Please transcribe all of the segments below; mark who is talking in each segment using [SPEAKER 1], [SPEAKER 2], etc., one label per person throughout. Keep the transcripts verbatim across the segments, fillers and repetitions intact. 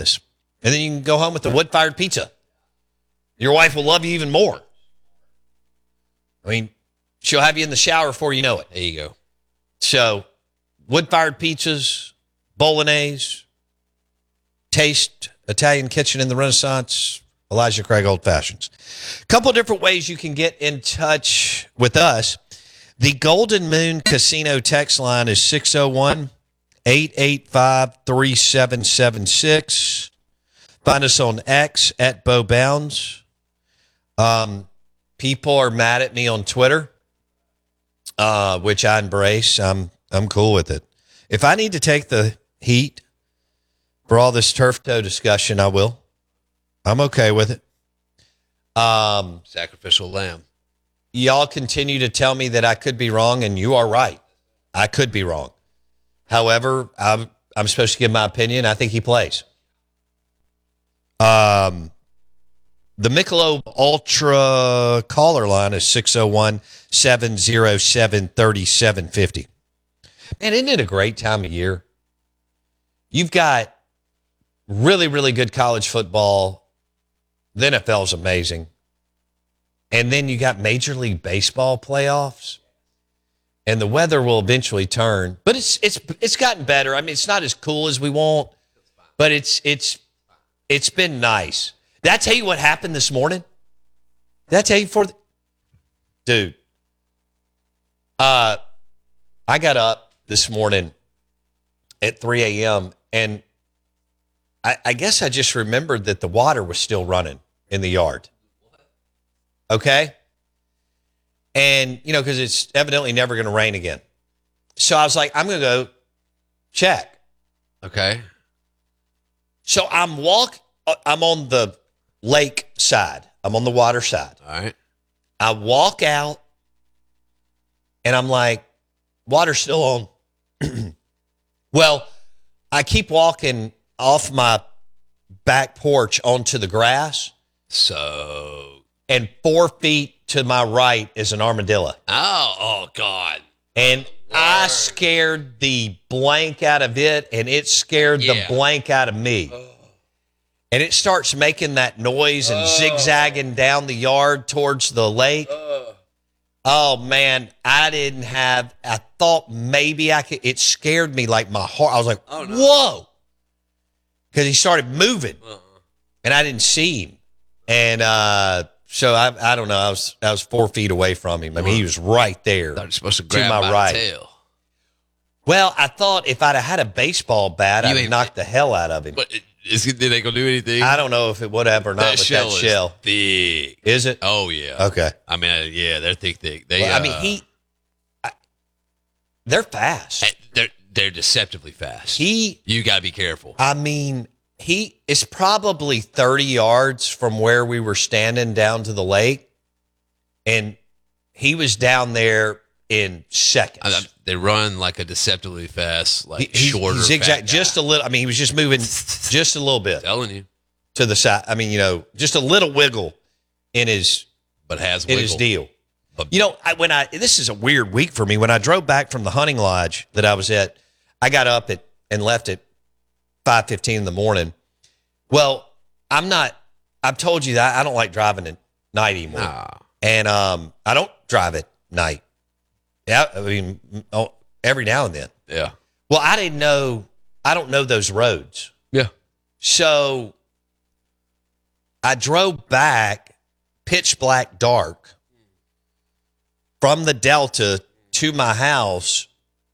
[SPEAKER 1] with us. And then you can go home with the wood-fired pizza. Your wife will love you even more. I mean, she'll have you in the shower before you know it.
[SPEAKER 2] There you go.
[SPEAKER 1] So, wood-fired pizzas, bolognese, taste Italian kitchen in the Renaissance, Elijah Craig Old Fashions. A couple different ways you can get in touch with us. The Golden Moon Casino text line is six oh one, eight eight five, three seven seven six. Find us on X at Bo Bounds. Um, people are mad at me on Twitter, uh, which I embrace. I'm I'm cool with it. If I need to take the heat for all this turf toe discussion, I will. I'm okay with it. Um,
[SPEAKER 2] Sacrificial lamb.
[SPEAKER 1] Y'all continue to tell me that I could be wrong, and you are right. I could be wrong. However, I'm I'm supposed to give my opinion. I think he plays. Um, the Michelob Ultra caller line is six oh one, seven oh seven, three seven five oh. Man, isn't it a great time of year? You've got really, really good college football. The N F L is amazing. And then you got Major League Baseball playoffs. And the weather will eventually turn. But it's it's it's gotten better. I mean, it's not as cool as we want, but it's it's it's been nice. Did I tell you what happened this morning? Did I tell you for the dude? Uh I got up this morning at three a.m. and I, I guess I just remembered that the water was still running in the yard. Okay? And, you know, because it's evidently never going to rain again. So I was like, I'm going to go check.
[SPEAKER 2] Okay.
[SPEAKER 1] So I'm walk. I'm on the lake side. I'm on the water side.
[SPEAKER 2] All right.
[SPEAKER 1] I walk out, and I'm like, water's still on. Well, I keep walking off my back porch onto the grass.
[SPEAKER 2] So.
[SPEAKER 1] And four feet to my right is an armadillo.
[SPEAKER 2] Oh, oh God.
[SPEAKER 1] And I scared the blank out of it, and it scared
[SPEAKER 2] Yeah.
[SPEAKER 1] the blank out of me. And it starts making that noise and zigzagging down the yard towards the lake. Oh, man, I didn't have, I thought maybe I could, it scared me like my heart. I was like,
[SPEAKER 2] Oh, no.
[SPEAKER 1] whoa. Because he started moving,
[SPEAKER 2] Uh-uh.
[SPEAKER 1] and I didn't see him. And uh, so I I don't know, I was I was four feet away from him. I mean, he was right there.
[SPEAKER 2] I thought you were supposed to
[SPEAKER 1] To
[SPEAKER 2] grab
[SPEAKER 1] my
[SPEAKER 2] by
[SPEAKER 1] right.
[SPEAKER 2] the tail.
[SPEAKER 1] Well, I thought if I'd have had a baseball bat,
[SPEAKER 2] You
[SPEAKER 1] I'd
[SPEAKER 2] ain't-
[SPEAKER 1] knock the hell out of him.
[SPEAKER 2] But is it, did they go do anything?
[SPEAKER 1] I don't know if it would have or not
[SPEAKER 2] that
[SPEAKER 1] with
[SPEAKER 2] shell
[SPEAKER 1] that
[SPEAKER 2] is
[SPEAKER 1] shell.
[SPEAKER 2] thick.
[SPEAKER 1] Is it?
[SPEAKER 2] Oh yeah.
[SPEAKER 1] Okay.
[SPEAKER 2] I mean, uh, yeah, they're thick, thick. They.
[SPEAKER 1] Well,
[SPEAKER 2] uh,
[SPEAKER 1] I mean, he. I, they're fast.
[SPEAKER 2] uh, They're they're deceptively fast.
[SPEAKER 1] He.
[SPEAKER 2] You got to be careful.
[SPEAKER 1] I mean, he is probably thirty yards from where we were standing down to the lake, and he was down there in seconds.
[SPEAKER 2] I- I- they run like a deceptively fast, like
[SPEAKER 1] He- he-
[SPEAKER 2] shorter.
[SPEAKER 1] he zigzag
[SPEAKER 2] fat
[SPEAKER 1] just
[SPEAKER 2] guy.
[SPEAKER 1] a little. I mean, he was just moving just a little bit
[SPEAKER 2] telling you,
[SPEAKER 1] to the side. I mean, you know, just a little wiggle in his
[SPEAKER 2] but has
[SPEAKER 1] in
[SPEAKER 2] wiggle.
[SPEAKER 1] his deal.
[SPEAKER 2] But-
[SPEAKER 1] You know, I, when I this is a weird week for me. When I drove back from the hunting lodge that I was at, I got up at and left at five fifteen in the morning. Well, I'm not. I've told you that I don't like driving at night anymore,
[SPEAKER 2] Nah.
[SPEAKER 1] and um, I don't drive at night. Yeah, I mean, oh, every now and then.
[SPEAKER 2] Yeah.
[SPEAKER 1] Well, I didn't know. I don't know those roads.
[SPEAKER 2] Yeah.
[SPEAKER 1] So I drove back pitch black dark from the Delta to my house.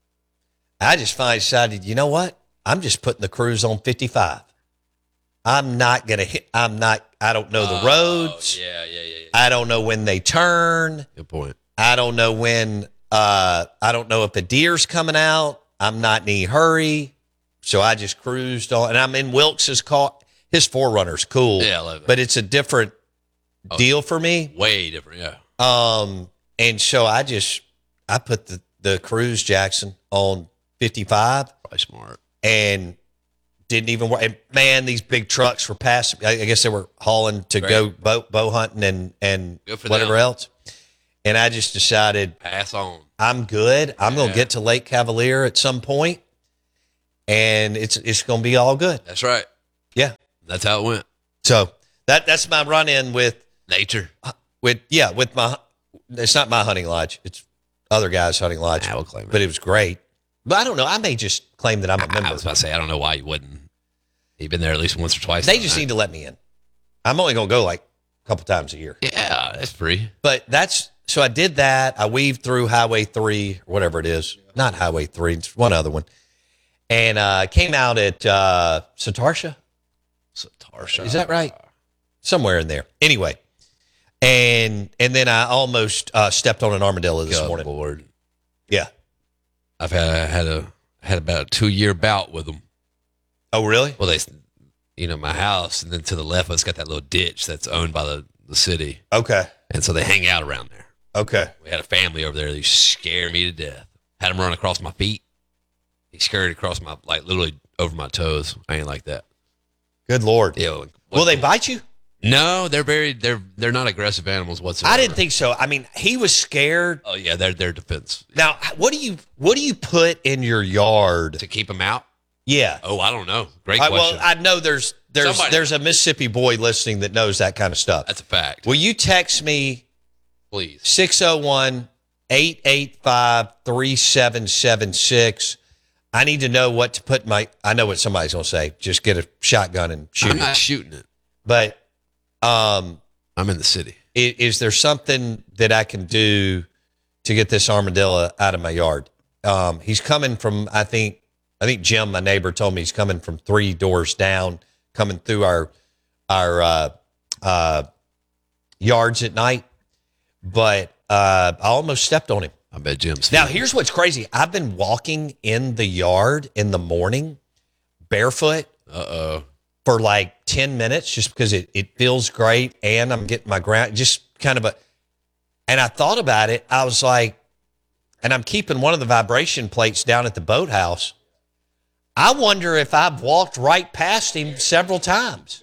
[SPEAKER 1] I just finally decided, you know what? I'm just putting the cruise on fifty-five. I'm not going to hit, I'm not, I don't know the roads.
[SPEAKER 2] Oh, yeah, yeah, yeah, yeah.
[SPEAKER 1] I don't know when they turn.
[SPEAKER 2] Good point.
[SPEAKER 1] I don't know when, uh, I don't know if a deer's coming out. I'm not in any hurry. So I just cruised on, and I'm in Wilkes's car. His four runner's cool.
[SPEAKER 2] Yeah, I love it.
[SPEAKER 1] But it's a different deal for me.
[SPEAKER 2] Way different. Yeah.
[SPEAKER 1] Um, and so I just, I put the, the cruise Jackson on fifty-five
[SPEAKER 2] Probably smart.
[SPEAKER 1] and didn't even work. And man, these big trucks were passing. I I guess they were hauling to
[SPEAKER 2] Right.
[SPEAKER 1] go bow, bow hunting and, and
[SPEAKER 2] Good for
[SPEAKER 1] whatever
[SPEAKER 2] them.
[SPEAKER 1] else. And I just decided,
[SPEAKER 2] Pass on.
[SPEAKER 1] I'm good. I'm going
[SPEAKER 2] Yeah.
[SPEAKER 1] to get to Lake Cavalier at some point, and it's it's going to be all good.
[SPEAKER 2] That's right.
[SPEAKER 1] Yeah.
[SPEAKER 2] That's how it went.
[SPEAKER 1] So that that's my run in with
[SPEAKER 2] Nature.
[SPEAKER 1] with yeah with my. It's not my hunting lodge. It's other guys' hunting lodge.
[SPEAKER 2] I will claim it.
[SPEAKER 1] But it was great. But I don't know. I may just claim that I'm a member.
[SPEAKER 2] I was about to say, I don't know why you wouldn't. You've been there at least once or twice.
[SPEAKER 1] They
[SPEAKER 2] though,
[SPEAKER 1] just
[SPEAKER 2] right?
[SPEAKER 1] need to let me in. I'm only going to go like a couple times a year.
[SPEAKER 2] Yeah, that's free.
[SPEAKER 1] But that's so I did that. I weaved through Highway three or whatever it is. Not Highway three. It's one other one. And uh, came out at uh, Satarsha.
[SPEAKER 2] Satarsha.
[SPEAKER 1] Is that right? Somewhere in there. Anyway. And and then I almost uh, stepped on an armadillo this
[SPEAKER 2] God
[SPEAKER 1] morning.
[SPEAKER 2] Lord.
[SPEAKER 1] Yeah.
[SPEAKER 2] I've had had a had about a two year bout with them.
[SPEAKER 1] Oh, really?
[SPEAKER 2] Well, they, you know, my house, and then to the left, it's got that little ditch that's owned by the, the city,
[SPEAKER 1] Okay.
[SPEAKER 2] and so they hang out around there.
[SPEAKER 1] Okay.
[SPEAKER 2] We had a family over there. They scare me to death. Had them run across my feet. He scurried across my, like, literally over my toes. I ain't like that.
[SPEAKER 1] Good Lord.
[SPEAKER 2] Yeah. What,
[SPEAKER 1] Will they bite you?
[SPEAKER 2] No, they're very they're they're not aggressive animals whatsoever.
[SPEAKER 1] I didn't think so. I mean, he was scared.
[SPEAKER 2] Oh yeah, they're their defense
[SPEAKER 1] Now, what do you what do you put in your yard?
[SPEAKER 2] to keep them out.
[SPEAKER 1] Yeah.
[SPEAKER 2] Oh, I don't know. Great
[SPEAKER 1] I,
[SPEAKER 2] question.
[SPEAKER 1] well, I know there's there's
[SPEAKER 2] Somebody-
[SPEAKER 1] there's a Mississippi boy listening that knows that kind of stuff.
[SPEAKER 2] That's a fact.
[SPEAKER 1] Will you text me
[SPEAKER 2] Please.
[SPEAKER 1] six oh one, eight eight five, three seven seven six? I need to know what to put in my I know what somebody's going to say. Just get a shotgun and shoot
[SPEAKER 2] I'm
[SPEAKER 1] it.
[SPEAKER 2] not shooting it.
[SPEAKER 1] But um
[SPEAKER 2] I'm in the city.
[SPEAKER 1] is, is there something that I can do to get this armadillo out of my yard? Um, he's coming from, I think, I think Jim, my neighbor, told me he's coming from three doors down, coming through our our uh, uh, yards at night. But uh, I almost stepped on him.
[SPEAKER 2] I bet Jim's.
[SPEAKER 1] Now, here's what's crazy. I've been walking in the yard in the morning barefoot
[SPEAKER 2] Uh oh.
[SPEAKER 1] for like ten minutes just because it, it feels great and I'm getting my ground, just kind of a, and I thought about it. I was like, and I'm keeping one of the vibration plates down at the boathouse. I wonder if I've walked right past him several times.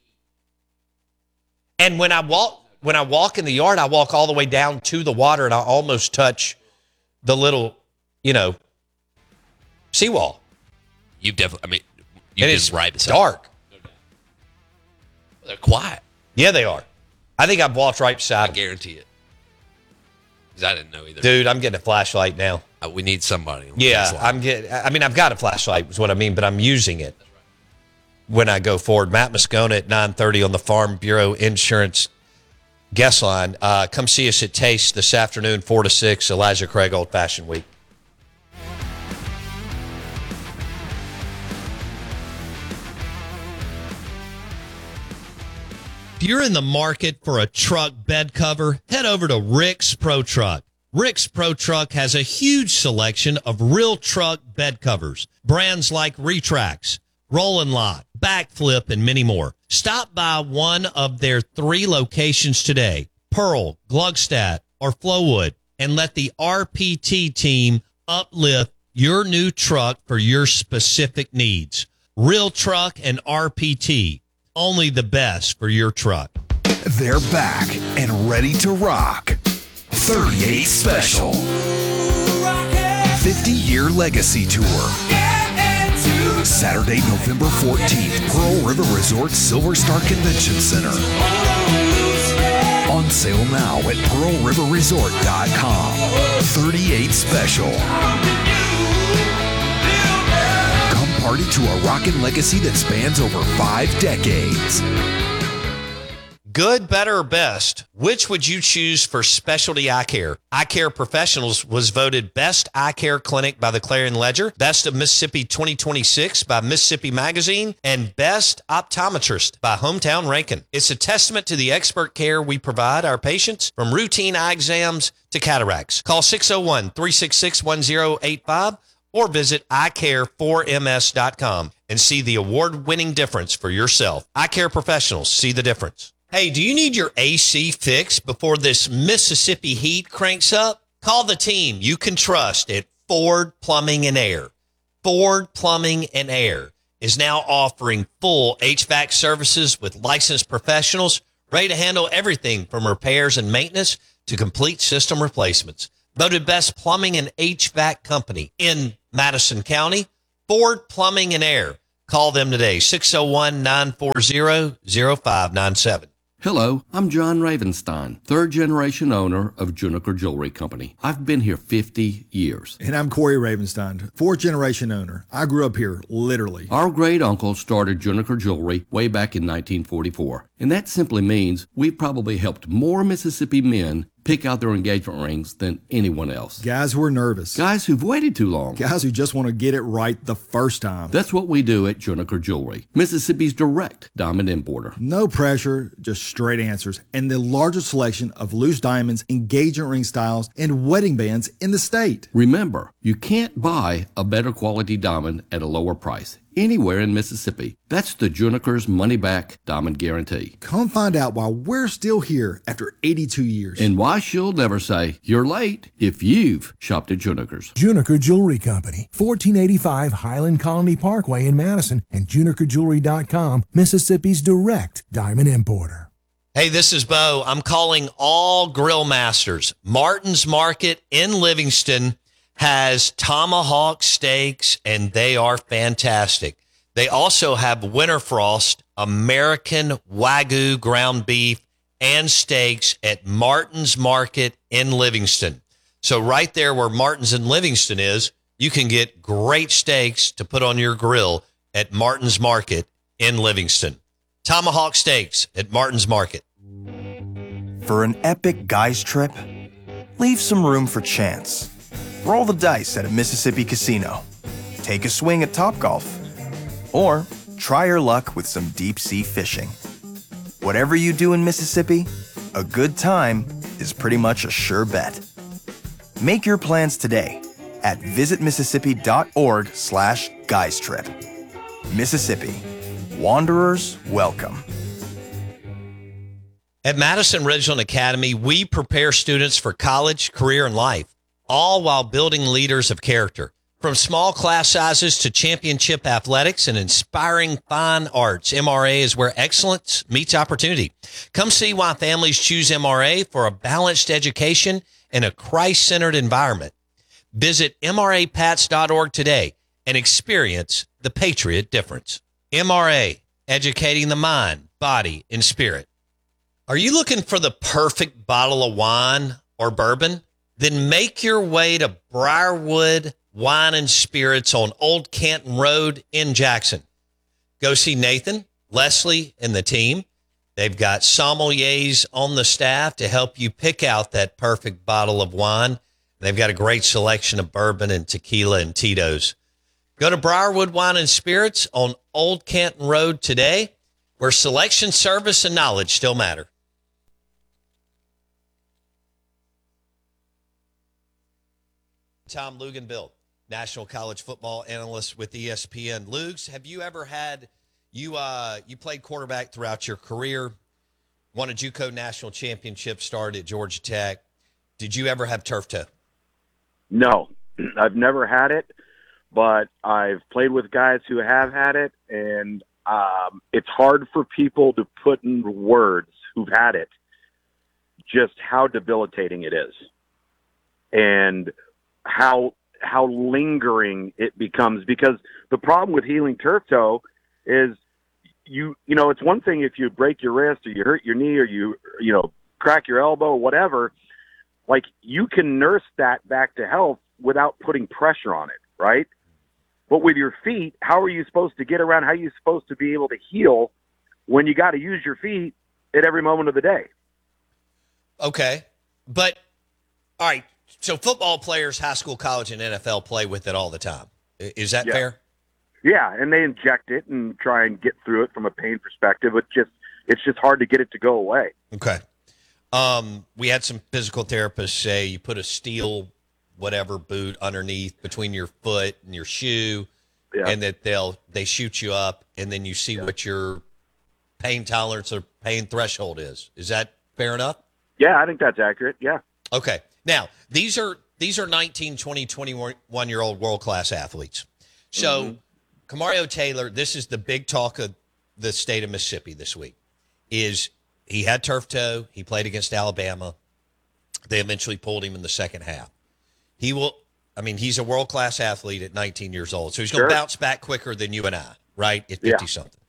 [SPEAKER 1] And when I walk, when I walk in the yard, I walk all the way down to the water and I almost touch the little, you know, seawall.
[SPEAKER 2] You definitely. I mean, you
[SPEAKER 1] And
[SPEAKER 2] just
[SPEAKER 1] it's
[SPEAKER 2] right beside.
[SPEAKER 1] dark.
[SPEAKER 2] They're quiet.
[SPEAKER 1] Yeah, they are. I think I've walked right beside
[SPEAKER 2] I
[SPEAKER 1] them.
[SPEAKER 2] guarantee it. Because I didn't know either.
[SPEAKER 1] Dude, I'm getting a flashlight now.
[SPEAKER 2] Uh, we need somebody. on
[SPEAKER 1] Yeah,
[SPEAKER 2] this line.
[SPEAKER 1] I'm getting. I mean, I've got a flashlight, is what I mean, but I'm using it when I go forward. Matt Moscona at nine thirty on the Farm Bureau Insurance guest line. Uh, come see us at Taste this afternoon, four to six. Elijah Craig Old Fashioned Week. If you're in the market for a truck bed cover, head over to Rick's Pro Truck. Rick's Pro Truck has a huge selection of real truck bed covers. Brands like Retrax, Roll and Lock, Backflip, and many more. Stop by one of their three locations today, Pearl, Gluckstadt, or Flowood, and let the R P T team uplift your new truck for your specific needs. Real Truck and R P T. Only the best for your truck.
[SPEAKER 3] They're back and ready to rock. thirty-eight Special. fifty-year Legacy Tour. Saturday, November fourteenth, Pearl River Resort Silver Star Convention Center. On sale now at pearl river resort dot com. thirty-eight Special. Come party to a rockin' legacy that spans over five decades.
[SPEAKER 1] Good, better, or best? Which would you choose for specialty eye care? Eye Care Professionals was voted Best Eye Care Clinic by the Clarion Ledger, Best of Mississippi twenty twenty-six by Mississippi Magazine, and Best Optometrist by Hometown Rankin. It's a testament to the expert care we provide our patients, from routine eye exams to cataracts. Call six oh one, three six six, one oh eight five or visit eye care four m s dot com and see the award-winning difference for yourself. Eye Care Professionals, see the difference. Hey, do you need your A C fixed before this Mississippi heat cranks up? Call the team you can trust at Ford Plumbing and Air. Ford Plumbing and Air is now offering full H V A C services with licensed professionals ready to handle everything from repairs and maintenance to complete system replacements. Voted best plumbing and H V A C company in Madison County, Ford Plumbing and Air. Call them today, six oh one, nine four zero, zero five nine seven.
[SPEAKER 4] Hello, I'm John Ravenstein, third generation owner of Juniker Jewelry Company. I've been here fifty years.
[SPEAKER 5] And I'm Corey Ravenstein, fourth generation owner. I grew up here, literally.
[SPEAKER 4] Our great uncle started Juniker Jewelry way back in nineteen forty-four. And that simply means we've probably helped more Mississippi men pick out their engagement rings than anyone else.
[SPEAKER 5] Guys who are nervous.
[SPEAKER 4] Guys who've waited too long.
[SPEAKER 5] Guys who just want to get it right the first time.
[SPEAKER 4] That's what we do at Juniker Jewelry, Mississippi's direct diamond importer.
[SPEAKER 5] No pressure, just straight answers, and the largest selection of loose diamonds, engagement ring styles, and wedding bands in the state.
[SPEAKER 4] Remember, you can't buy a better quality diamond at a lower price anywhere in Mississippi. That's the Juniker's money-back diamond guarantee.
[SPEAKER 5] Come find out why we're still here after eighty-two years.
[SPEAKER 4] And why she'll never say, you're late, if you've shopped at Juniker's.
[SPEAKER 6] Juniker Jewelry Company, fourteen eighty-five Highland Colony Parkway in Madison, and juniker jewelry dot com, Mississippi's direct diamond importer.
[SPEAKER 1] Hey, this is Bo. I'm calling all grill masters. Martin's Market in Livingston has tomahawk steaks, and they are fantastic. They also have Winterfrost American Wagyu ground beef and steaks at Martin's Market in Livingston. So right there where Martin's in Livingston is, you can get great steaks to put on your grill at Martin's Market in Livingston. Tomahawk steaks at Martin's Market.
[SPEAKER 7] For an epic guys trip, leave some room for chance. Roll the dice at a Mississippi casino. Take a swing at Topgolf. Or try your luck with some deep-sea fishing. Whatever you do in Mississippi, a good time is pretty much a sure bet. Make your plans today at visit mississippi dot org slash guys trip. Mississippi. Wanderers welcome.
[SPEAKER 1] At Madison Ridgeland Academy, we prepare students for college, career, and life, all while building leaders of character. From small class sizes to championship athletics and inspiring fine arts, M R A is where excellence meets opportunity. Come see why families choose M R A for a balanced education and a Christ-centered environment. Visit M R A pats dot org today and experience the Patriot difference. M R A, educating the mind, body, and spirit. Are you looking for the perfect bottle of wine or bourbon? Then make your way to Briarwood Wine and Spirits on Old Canton Road in Jackson. Go see Nathan, Leslie, and the team. They've got sommeliers on the staff to help you pick out that perfect bottle of wine. They've got a great selection of bourbon and tequila and Tito's. Go to Briarwood Wine and Spirits on Old Canton Road today, where selection, service, and knowledge still matter. Tom Luganville, National College Football Analyst with E S P N. Lugs, have you ever had, you uh, you played quarterback throughout your career, won a JUCO National Championship, started at Georgia Tech. Did you ever have turf toe?
[SPEAKER 8] No, I've never had it, but I've played with guys who have had it, and um, it's hard for people to put in words who've had it just how debilitating it is. And how how lingering it becomes, because the problem with healing turf toe is you you know it's one thing if you break your wrist or you hurt your knee or you you know crack your elbow or whatever, like you can nurse that back to health without putting pressure on it, right? But with your feet, how are you supposed to get around? How are you supposed to be able to heal when you got to use your feet at every moment of the day?
[SPEAKER 1] Okay, but all right. So football players, high school, college, and N F L play with it all the time. Is that
[SPEAKER 8] yeah.
[SPEAKER 1] fair?
[SPEAKER 8] Yeah, and they inject it and try and get through it from a pain perspective. It just it's just hard to get it to go away.
[SPEAKER 1] Okay. Um, we had some physical therapists say you put a steel whatever boot underneath between your foot and your shoe, yeah. and that they'll they shoot you up, and then you see yeah. what your pain tolerance or pain threshold is. Is that fair enough?
[SPEAKER 8] Yeah, I think that's accurate. Yeah.
[SPEAKER 1] Okay. Now, these are these are nineteen, twenty, twenty-one-year-old world-class athletes. So, mm-hmm. Kamario Taylor, this is the big talk of the state of Mississippi this week, is he had turf toe. He played against Alabama. They eventually pulled him in the second half. He will – I mean, he's a world-class athlete at nineteen years old, so he's going to sure. bounce back quicker than you and I. right? At
[SPEAKER 8] Yeah.
[SPEAKER 1] fifty something.